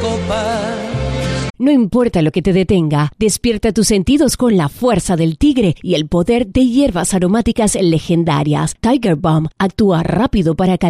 copas. No importa lo que te detenga, despierta tus sentidos con la fuerza del tigre y el poder de hierbas aromáticas legendarias. Tiger Balm actúa rápido para calmar